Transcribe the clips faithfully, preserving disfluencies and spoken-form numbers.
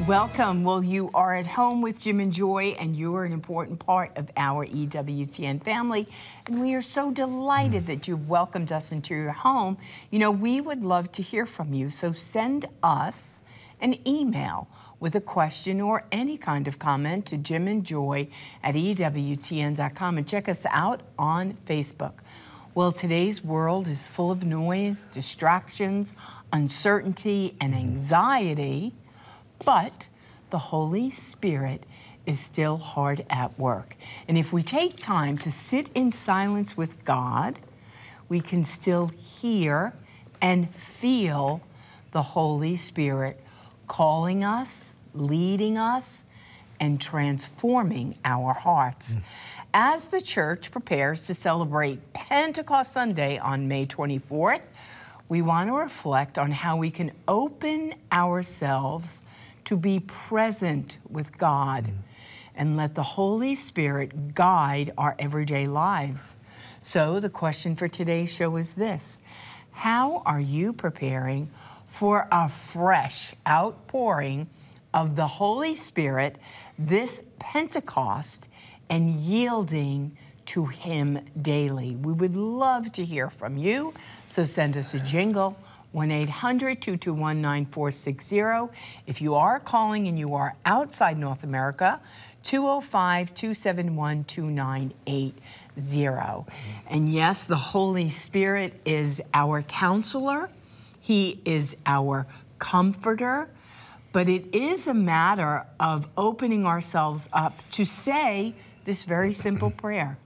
Welcome. Well, you are at home with Jim and Joy, and you are an important part of our E W T N family. And we are so delighted that you've welcomed us into your home. You know, we would love to hear from you, so send us an email with a question or any kind of comment to Jim and Joy at E W T N dot com, and check us out on Facebook. Well, today's world is full of noise, distractions, uncertainty, and anxiety. But the Holy Spirit is still hard at work. And if we take time to sit in silence with God, we can still hear and feel the Holy Spirit calling us, leading us, and transforming our hearts. Mm. As the church prepares to celebrate Pentecost Sunday on May twenty-fourth, we want to reflect on how we can open ourselves to be present with God, mm. and let the Holy Spirit guide our everyday lives. So the question for today's show is this: how are you preparing for a fresh outpouring of the Holy Spirit this Pentecost and yielding to Him daily? We would love to hear from you, so send us a jingle, one eight hundred, two two one, nine four six zero. If you are calling and you are outside North America, two oh five, two seven one, two nine eight zero. And yes, the Holy Spirit is our counselor. He is our comforter. But it is a matter of opening ourselves up to say this very simple prayer: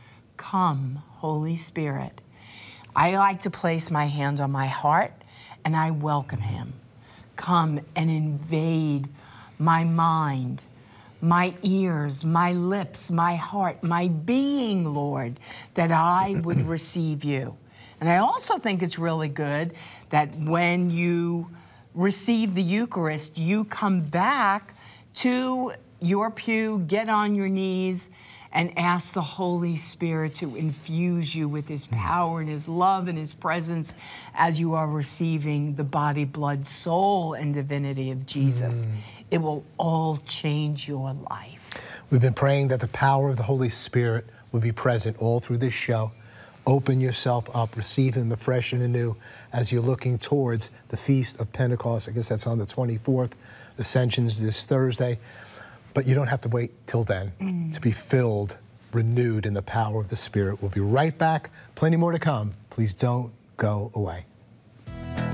Come, Holy Spirit. I like to place my hand on my heart, and I welcome Him. Come and invade my mind, my ears, my lips, my heart, my being, Lord, that I would receive you. And I also think it's really good that when you receive the Eucharist, you come back to your pew, get on your knees, and ask the Holy Spirit to infuse you with His power and His love and His presence as you are receiving the body, blood, soul, and divinity of Jesus. Mm. It will all change your life. We've been praying that the power of the Holy Spirit will be present all through this show. Open yourself up, receive Him afresh and anew as you're looking towards the Feast of Pentecost. I guess that's on the twenty-fourth. Ascension's this Thursday. But you don't have to wait till then mm. to be filled, renewed in the power of the Spirit. We'll be right back. Plenty more to come. Please don't go away.